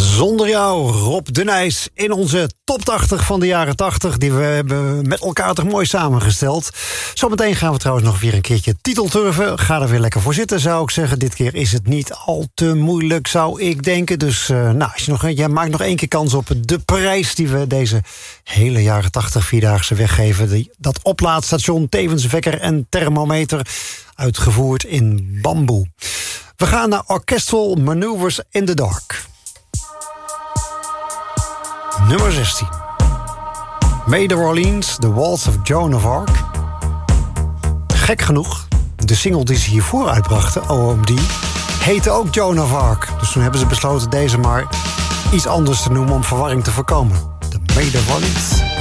Zonder jou, Rob de Nijs, in onze top 80 van de jaren 80... die we hebben met elkaar toch mooi samengesteld. Zometeen gaan we trouwens nog weer een keertje titelturven. Ga er weer lekker voor zitten, zou ik zeggen. Dit keer is het niet al te moeilijk, zou ik denken. Dus als jij maakt nog één keer kans op de prijs... die we deze hele jaren 80 vierdaagse weggeven. Dat oplaadstation, tevens wekker en thermometer... uitgevoerd in bamboe. We gaan naar Orchestral Maneuvers in the Dark. Nummer 16. Maida Orleans, The Waltz of Joan of Arc. Gek genoeg, de single die ze hiervoor uitbrachten, OMD, heette ook Joan of Arc. Dus toen hebben ze besloten deze maar iets anders te noemen om verwarring te voorkomen. De Maida Orleans.